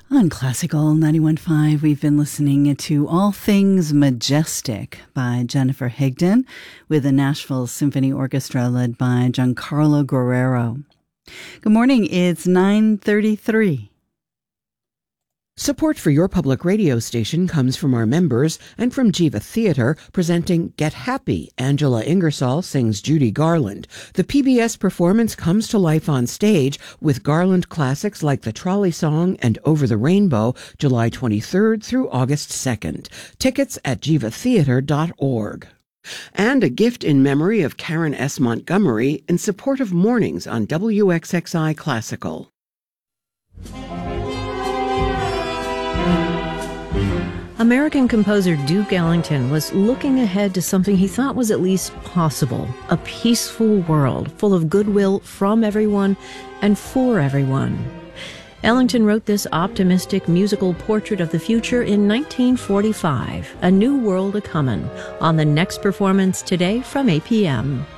On Classical 91.5, we've been listening to All Things Majestic by Jennifer Higdon with the Nashville Symphony Orchestra led by Giancarlo Guerrero. Good morning, it's 9:33. Support for your public radio station comes from our members and from Jiva Theatre presenting Get Happy. Angela Ingersoll sings Judy Garland. The PBS performance comes to life on stage with Garland classics like The Trolley Song and Over the Rainbow, July 23rd through August 2nd. Tickets at jivatheatre.org. And a gift in memory of Karen S. Montgomery in support of mornings on WXXI Classical. American composer Duke Ellington was looking ahead to something he thought was at least possible, a peaceful world full of goodwill from everyone and for everyone. Ellington wrote this optimistic musical portrait of the future in 1945, A New World A-Comin', on the next performance today from APM.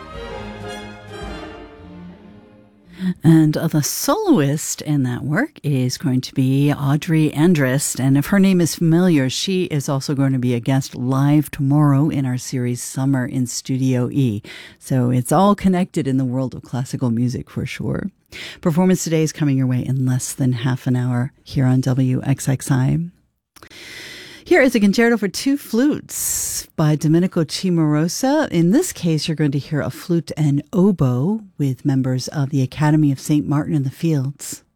And the soloist in that work is going to be Audrey Andrist. And if her name is familiar, she is also going to be a guest live tomorrow in our series Summer in Studio E. So it's all connected in the world of classical music for sure. Performance today is coming your way in less than half an hour here on WXXI. Here is a concerto for two flutes by Domenico Cimarosa. In this case, you're going to hear a flute and oboe with members of the Academy of St. Martin in the Fields.